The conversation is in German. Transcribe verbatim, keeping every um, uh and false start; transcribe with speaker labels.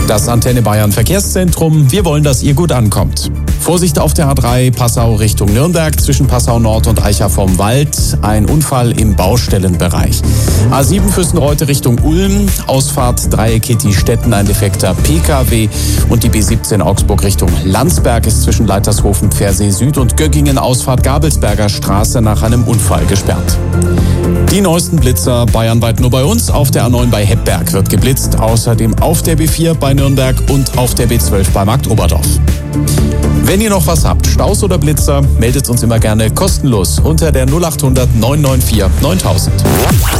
Speaker 1: Das Antenne Bayern Verkehrszentrum. Wir wollen, dass ihr gut ankommt. Vorsicht auf der A drei Passau Richtung Nürnberg zwischen Passau Nord und Eicher vom Wald. Ein Unfall im Baustellenbereich. A sieben Fürstenreute Richtung Ulm. Ausfahrt Dreieck Stetten, ein defekter P K W. Und die B siebzehn Augsburg Richtung Landsberg ist zwischen Leitershofen, Pfersee Süd und Göggingen Ausfahrt Gabelsberger Straße nach einem Unfall gesperrt. Die neuesten Blitzer bayernweit nur bei uns. Auf der A neun bei Heppberg wird geblitzt. Außerdem auf der B vier bei Nürnberg und auf der B zwölf bei Marktoberdorf. Wenn ihr noch was habt, Staus oder Blitzer, meldet uns immer gerne kostenlos unter der null acht hundert neun neun vier neuntausend.